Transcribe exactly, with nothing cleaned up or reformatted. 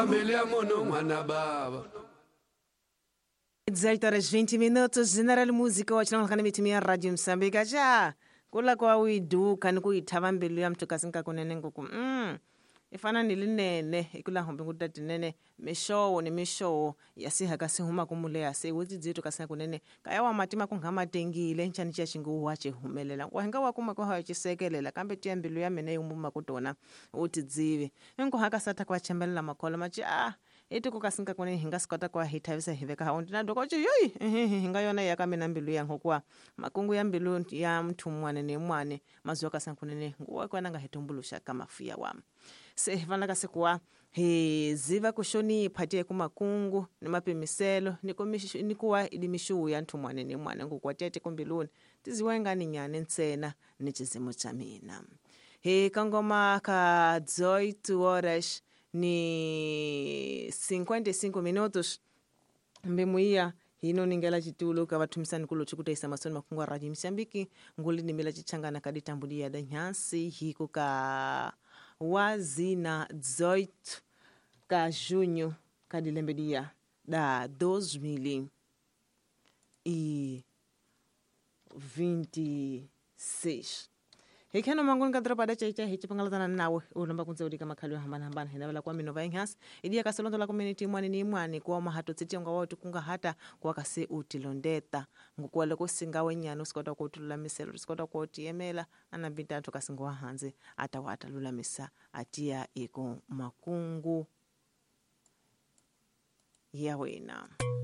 Mbele ya mono mwana baba. dezoito horas vinte minutos, General Música wa chinaona kana mitimia Radio Msambika cha kula kwa uiduka ni kuithava mbilu ya mtu kasinka kunene nguku mm. Ifana nilinene ikula hombe ngutati nene mishowo ni mishowo yasiha kasihuma kumule yase wuti dzitu kasina kunene kaya wa matima kungama tengile nchani cha chingu wache humelela wahenga wakuma kwa hawa chisekelela kambe tia mbilu ya mene umuma kutona uti dzivi nko haka sata kwa chembelela makola machi ah iti kukasinka kunene hinga sikota kwa hitavisa hiveka haundi na doko chi yoi hinga yona ya kamena mbilu ya ngokwa makungu ya mbilu ya mtu mwane ni mwane mazuwa kasina kunene nguwa kwa nanga hitumbulusha kama fia wamu se vanaka sekuwa he ziva kushoni phatie kumakungu ni mapimiselo nikuwa ilimishuwu ya ntu mwane ni mwane ngukwatete kumbiluni tiziwenga ni nyane ntsena ni chizimu cha mina he kangoma ka dezoito horas ni cinquenta e cinco minutos mbimuia hino ningela chitulu ka vatumisani kulo chikutaisa masoni makungu a Radio Msambiki nguli nimela chichangana kaditambulia da nyansi hiko ka wazina dezoito ka junho kadilembedia da dois mil e vinte e seis hikeno mangoni kadrapada chaicha hichi pangalatana nawe ulomba kunzeulika makhalio hambana hambana hinavela kwa minova inhas idia kaselondo la community mwani ni mwani kwa mahato tsitionga watu kunga hata kwa kase utilondeta ngukwale kusinga wenyana usikota kwa utulula miselo usikota kwa utiemela anabita atu kasingwa hanze atawata lula misa atia iko makungu ya wena.